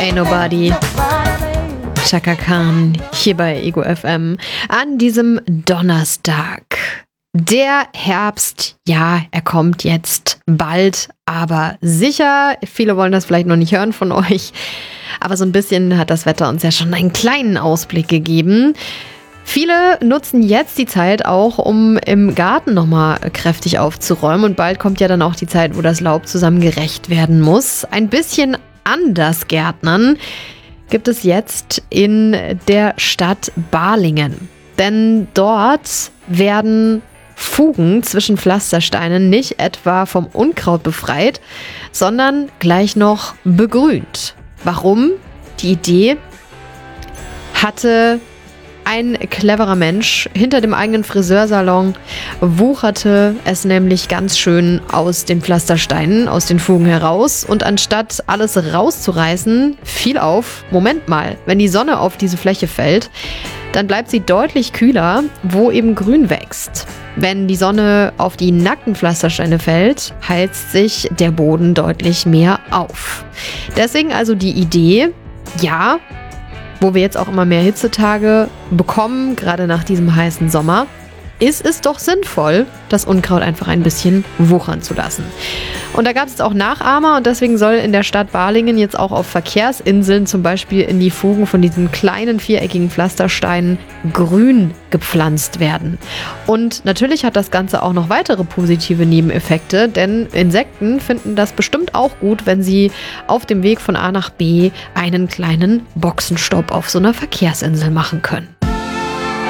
Ain't Nobody. Chaka Khan hier bei Ego FM an diesem Donnerstag. Der Herbst, ja, er kommt jetzt bald, aber sicher. Viele wollen das vielleicht noch nicht hören von euch, aber so ein bisschen hat das Wetter uns ja schon einen kleinen Ausblick gegeben. Viele nutzen jetzt die Zeit auch, um im Garten nochmal kräftig aufzuräumen, und bald kommt ja dann auch die Zeit, wo das Laub zusammengerecht werden muss. Ein bisschen anders gärtnern gibt es jetzt in der Stadt Balingen, denn dort werden Fugen zwischen Pflastersteinen nicht etwa vom Unkraut befreit, sondern gleich noch begrünt. Warum? Die Idee hatte ein cleverer Mensch hinter dem eigenen Friseursalon, wucherte es nämlich ganz schön aus den Pflastersteinen, aus den Fugen heraus, und anstatt alles rauszureißen, fiel auf, Moment mal, wenn die Sonne auf diese Fläche fällt, dann bleibt sie deutlich kühler, wo eben Grün wächst. Wenn die Sonne auf die nackten Pflastersteine fällt, heizt sich der Boden deutlich mehr auf. Deswegen also die Idee, ja, wo wir jetzt auch immer mehr Hitzetage bekommen, gerade nach diesem heißen Sommer, ist es doch sinnvoll, das Unkraut einfach ein bisschen wuchern zu lassen. Und da gab es auch Nachahmer, und deswegen soll in der Stadt Balingen jetzt auch auf Verkehrsinseln zum Beispiel in die Fugen von diesen kleinen viereckigen Pflastersteinen Grün gepflanzt werden. Und natürlich hat das Ganze auch noch weitere positive Nebeneffekte, denn Insekten finden das bestimmt auch gut, wenn sie auf dem Weg von A nach B einen kleinen Boxenstopp auf so einer Verkehrsinsel machen können.